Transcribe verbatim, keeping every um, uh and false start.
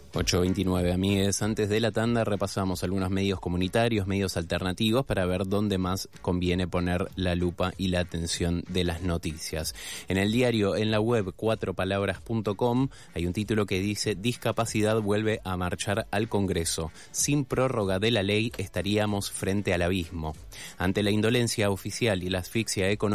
ocho veintinueve, amigues. Antes de la tanda repasamos algunos medios comunitarios, medios alternativos para ver dónde más conviene poner la lupa y la atención de las noticias. En el diario, en la web cuatro palabras punto com hay un título que dice: discapacidad vuelve a marchar al Congreso. Sin prórroga de la ley estaríamos frente al abismo. Ante la indolencia oficial y la asfixia económica